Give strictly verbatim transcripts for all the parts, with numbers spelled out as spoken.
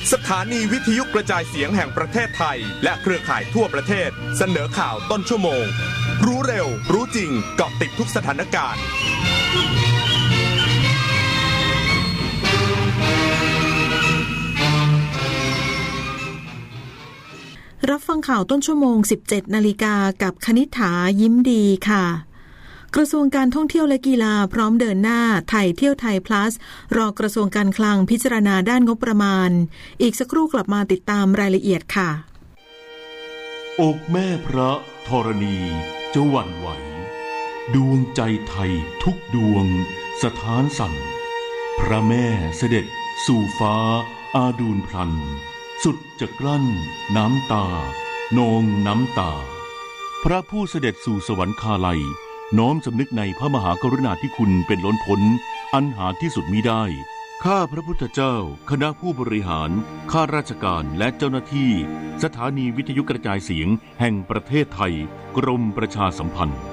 สถานีวิทยุกระจายเสียงแห่งประเทศไทยและเครือข่ายทั่วประเทศเสนอข่าวต้นชั่วโมงรู้เร็วรู้จริงเกาะติดทุกสถานการณ์รับฟังข่าวต้นชั่วโมง สิบเจ็ดนาฬิกากับคณิษฐายิ้มดีค่ะกระทรวงการท่องเที่ยวและกีฬาพร้อมเดินหน้าไทยเที่ยวไทย plus รอกระทรวงการคลังพิจารณาด้านงบประมาณอีกสักครู่กลับมาติดตามรายละเอียดค่ะอกแม่พระธรณีจะหวั่นไหวดวงใจไทยทุกดวงสถานสั่นพระแม่เสด็จสู่ฟ้าอาดูลพลันสุดจะกลั้นน้ำตานองน้ำตาพระผู้เสด็จสู่สวรรคาลัยน้อมสำนึกในพระมหากรุณาธิคุณเป็นล้นพ้นอันหาที่สุดมิได้ข้าพระพุทธเจ้าคณะผู้บริหารข้าราชการและเจ้าหน้าที่สถานีวิทยุกระจายเสียงแห่งประเทศไทยกรมประชาสัมพันธ์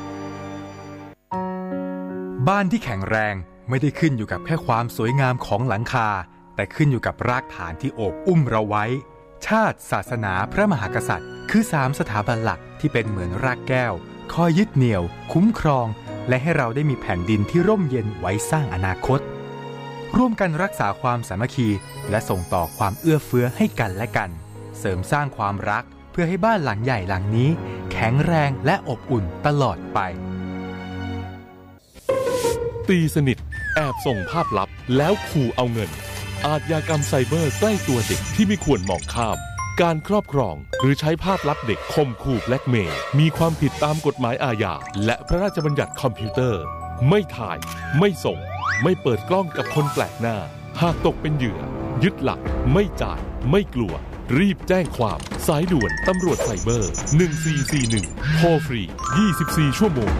บ้านที่แข็งแรงไม่ได้ขึ้นอยู่กับแค่ความสวยงามของหลังคาแต่ขึ้นอยู่กับรากฐานที่โอบอุ้มเราไว้ชาติศาสนาพระมหากษัตริย์คือสามสถาบันหลักที่เป็นเหมือนรากแก้วคอยยึดเหนี่ยวคุ้มครองและให้เราได้มีแผ่นดินที่ร่มเย็นไว้สร้างอนาคตร่วมกันรักษาความสามัคคีและส่งต่อความเอื้อเฟื้อให้กันและกันเสริมสร้างความรักเพื่อให้บ้านหลังใหญ่หลังนี้แข็งแรงและอบอุ่นตลอดไปตีสนิทแอบส่งภาพลับแล้วขู่เอาเงินอาชญากรรมไซเบอร์ใกล้ตัวเด็กที่ไม่ควรมองข้ามการครอบครองหรือใช้ภาพลับเด็กข่มขู่แบล็กเมย์มีความผิดตามกฎหมายอาญาและพระราชบัญญัติคอมพิวเตอร์ไม่ถ่ายไม่ส่งไม่เปิดกล้องกับคนแปลกหน้าหากตกเป็นเหยื่อยึดหลักไม่จ่ายไม่กลัวรีบแจ้งความสายด่วนตำรวจไซเบอร์หนึ่งสี่สี่หนึ่งโทรฟรียี่สิบสี่ชั่วโมง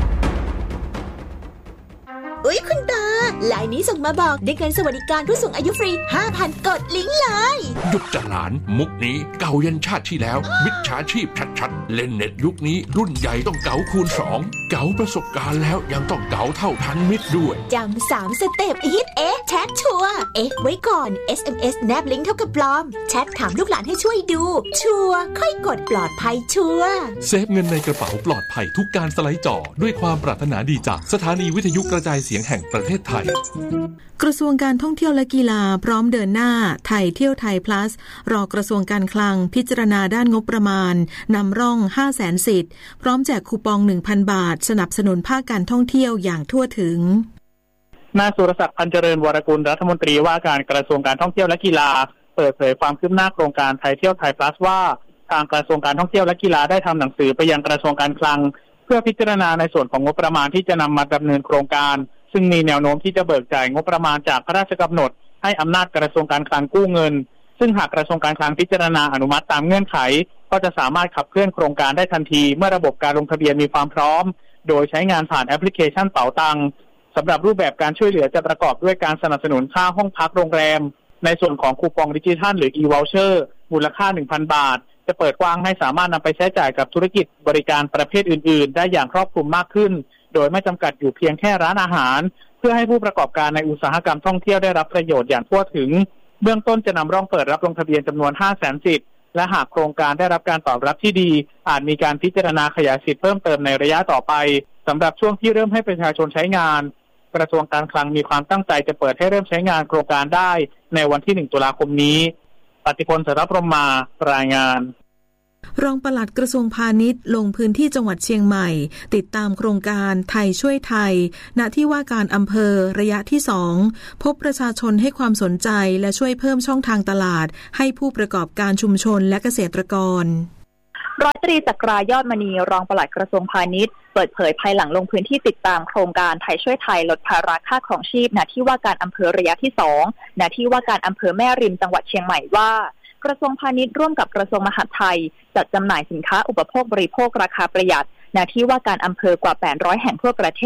อุ๊ยคุณตาไลน์นี้ส่งมาบอกได้เงินสวัสดิการผู้สูงอายุฟรี ห้าพัน กดลิงก์เลยหยุดจะหลานมุกนี้เก่ายันชาติที่แล้วมิจฉาชีพชัดๆเล่นเน็ตยุคนี้รุ่นใหญ่ต้องเก๋าคูณสองเก๋าประสบการณ์แล้วยังต้องเก๋าเท่าทันมิตรด้วยจำสามสเต็ปฮิตเอ๊ะแชทชัวร์เอ๊ะไว้ก่อน เอส เอ็ม เอส แนบลิงก์เท่ากับปลอมแชทถามลูกหลานให้ช่วยดูชัวร์ค่อยกดปลอดภัยชัวร์เซฟเงินในกระเป๋าปลอดภัยทุกการสไลด์จอด้วยความปรารถนาดีจากสถานีวิทยุกระจายเสียงแห่งประเทศไทยกระทรวงการท่องเที่ยวและกีฬาพร้อมเดินหน้าไทยเที่ยวไทย plus รอกระทรวงการคลังพิจารณาด้านงบประมาณนำร่อง ห้าแสน สิทธิ์พร้อมแจกคูปอง หนึ่งพัน บาทสนับสนุนภาคการท่องเที่ยวอย่างทั่วถึงนายสุรศักดิ์พันเจริญวรกุลรัฐมนตรีว่าการกระทรวงการท่องเที่ยวและกีฬาเปิดเผยความคืบหน้าโครงการไทยเที่ยวไทย plus ว่าทางกระทรวงการท่องเที่ยวและกีฬาได้ทำหนังสือไปยังกระทรวงการคลังเพื่อพิจารณาในส่วนของงบประมาณที่จะนำมาดำเนินโครงการซึ่งมีแนวโน้มที่จะเบิกจ่ายงบประมาณจากพระราชกำหนดให้อำนาจกระทรวงการคลังกู้เงินซึ่งหากกระทรวงการคลังพิจารณาอนุมัติตามเงื่อนไขก็จะสามารถขับเคลื่อนโครงการได้ทันทีเมื่อระบบการลงทะเบียนมีความพร้อมโดยใช้งานผ่านแอปพลิเคชันเป๋าตังสำหรับรูปแบบการช่วยเหลือจะประกอบด้วยการสนับสนุนค่าห้องพักโรงแรมในส่วนของคูปองดิจิทัลหรือ e-voucher มูลค่า หนึ่งพัน บาทจะเปิดกว้างให้สามารถนำไปใช้จ่ายกับธุรกิจบริการประเภทอื่นๆได้อย่างครอบคลุมมากขึ้นโดยไม่จำกัดอยู่เพียงแค่ร้านอาหารเพื่อให้ผู้ประกอบการในอุตสาหกรรมท่องเที่ยวได้รับประโยชน์อย่างทั่วถึงเบื้องต้นจะนำร่องเปิดรับลงทะเบียนจำนวน ห้าแสน สิทธิ์และหากโครงการได้รับการตอบรับที่ดีอาจมีการพิจารณาขยายสิทธิ์เพิ่มเติมในระยะต่อไปสำหรับช่วงที่เริ่มให้ประชาชนใช้งานกระทรวงการคลังมีความตั้งใจจะเปิดให้เริ่มใช้งานโครงการได้ในวันที่หนึ่งตุลาคมนี้ปฏิพล สรพรหมารายงานรองปลัดกระทรวงพาณิชย์ลงพื้นที่จังหวัดเชียงใหม่ติดตามโครงการไทยช่วยไทยณที่ว่าการอำเภอระยะที่สองพบประชาชนให้ความสนใจและช่วยเพิ่มช่องทางตลาดให้ผู้ประกอบการชุมชนและเกษตรกรร้อยตรีจักรายอดมณีรองปลัดกระทรวงพาณิชย์เปิดเผยภายหลังลงพื้นที่ติดตามโครงการไทยช่วยไทยลดภาระค่าครองชีพณที่ว่าการอำเภอระยะที่สองณที่ว่าการอำเภอแม่ริมจังหวัดเชียงใหม่ว่ากระทรวงพาณิชย์ร่วมกับกระทรวงมหาดไทยจัดจำหน่ายสินค้าอุปโภคบริโภคราคาประหยัดณที่ว่าการอำเภอกว่าแปดร้อยแห่งทั่วประเทศ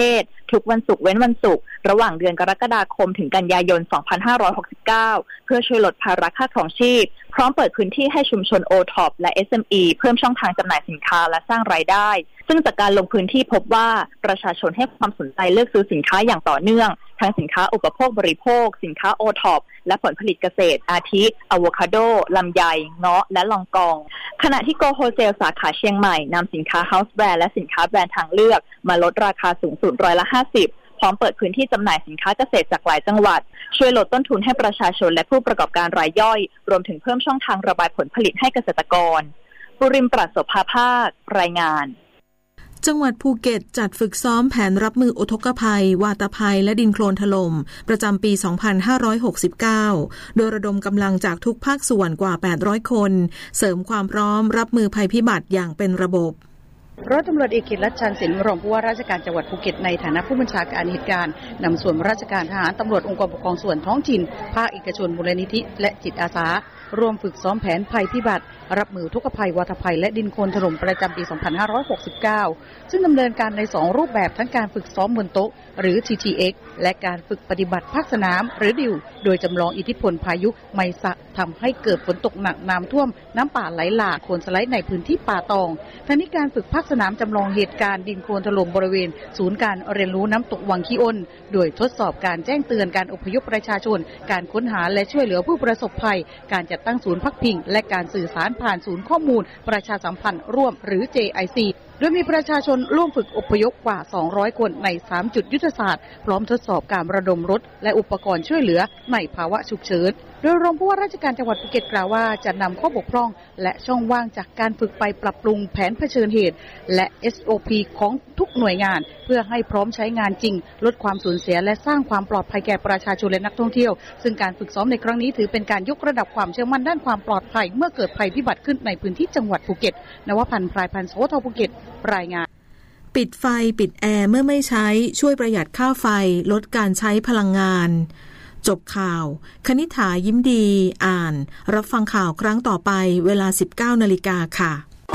ทุกวันศุกร์เว้นวันศุกร์ระหว่างเดือนกรกฎาคมถึงกันยายน สองพันห้าร้อยหกสิบเก้า เพื่อช่วยลดภาระค่าครองชีพพร้อมเปิดพื้นที่ให้ชุมชน โอ ท็อป และ เอส เอ็ม อี เพิ่มช่องทางจำหน่ายสินค้าและสร้างรายได้ซึ่งจากการลงพื้นที่พบว่าประชาชนให้ความสนใจเลือกซื้อสินค้าอย่างต่อเนื่องทั้งสินค้าอุปโภคบริโภคสินค้า โอ ท็อป และผลผลิตเกษตรอาทิอะโวคาโดลำไยเงาะและลองกองขณะที่โกโฮเซลสาขาเชียงใหม่นำสินค้าเฮาส์แบรนด์และสินค้าแบรนด์ทางเลือกมาลดราคาสูงสุดร้อยละห้าสิบพร้อมเปิดพื้นที่จำหน่ายสินค้าเกษตรจากหลายจังหวัดช่วยลดต้นทุนให้ประชาชนและผู้ประกอบการรายย่อยรวมถึงเพิ่มช่องทางระบายผลผลิตให้เกษตรกรปุริมปราศภาภาครายงานจังหวัดภูเก็ตจัดฝึกซ้อมแผนรับมืออุทกภัยวาตภัยและดินโคลนถล่มประจำปี สองพันห้าร้อยหกสิบเก้า โดยระดมกำลังจากทุกภาคส่วนกว่า แปดร้อย คนเสริมความพร้อมรับมือภัยพิบัติอย่างเป็นระบบร้อยตำรวจเอกกิตติรัชชันศิลป์รองผู้ว่าราชการจังหวัดภูเก็ตในฐานะผู้บัญชาการเหตุการณ์นำส่วนราชการทหารตำรวจองค์กรปกครองส่วนท้องถิ่นภาคเอกชนมูลนิธิและจิตอาสาร่วมฝึกซ้อมแผนภัยพิบัติรับมือทุกภัยวาตภัยและดินโคลนถล่มประจำปี สองพันห้าร้อยหกสิบเก้า ซึ่งดำเนินการในสองรูปแบบทั้งการฝึกซ้อมบนโต๊ะหรือ ที ที เอ็กซ์ และการฝึกปฏิบัติภาคสนามหรือดิวโดยจำลองอิทธิพลพายุไมซะทำให้เกิดฝนตกหนักน้ำท่วมน้ำป่าไหลหลากโคลนสไลด์ในพื้นที่ป่าตองทั้งนี้การฝึกภาคสนามจำลองเหตุการณ์ดินโคลนถล่มบริเวณศูนย์การเรียนรู้น้ำตกวังขี้อ้นโดยทดสอบการแจ้งเตือนการอพยพประชาชนการค้นหาและช่วยเหลือผู้ประสบภัยการจัดตั้งศูนย์พักพิงและการสื่อสารผ่านศูนย์ข้อมูลประชาสัมพันธ์ร่วมหรือ เจ ไอ ซี โดยมีประชาชนร่วมฝึกอพยพกว่าสองร้อยคนในสามจุดยุทธศาสตร์พร้อมทดสอบการระดมรถและอุปกรณ์ช่วยเหลือในภาวะฉุกเฉินโดยรองผู้ว่าราชการจังหวัดภูเก็ตกล่าวว่าจะนำข้อบกพร่องและช่องว่างจากการฝึกไปปรับปรุงแผนเผชิญเหตุและ เอส โอ พี ของทุกหน่วยงานเพื่อให้พร้อมใช้งานจริงลดความสูญเสียและสร้างความปลอดภัยแก่ประชาชนและนักท่องเที่ยวซึ่งการฝึกซ้อมในครั้งนี้ถือเป็นการยกระดับความเชื่อมั่นด้านความปลอดภัยเมื่อเกิดภัยพิบัติขึ้นในพื้นที่จังหวัดภูเก็ตนวพันธ์พรายพันธ์ โสธรภูเก็ตรายงานปิดไฟปิดแอร์เมื่อไม่ใช้ช่วยประหยัดค่าไฟลดการใช้พลังงานจบข่าวคณิษฐายิ้มดีอ่านรับฟังข่าวครั้งต่อไปเวลา สิบเก้านาฬิกา ค่ะ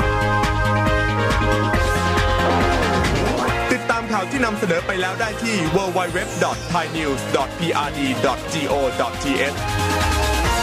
ติดตามข่าวที่นำเสนอไปแล้วได้ที่ ดับเบิลยู ดับเบิลยู ดับเบิลยู ดอท ไทยนิวส์ ดอท พี อาร์ ดี ดอท จี โอ ดอท ที เอช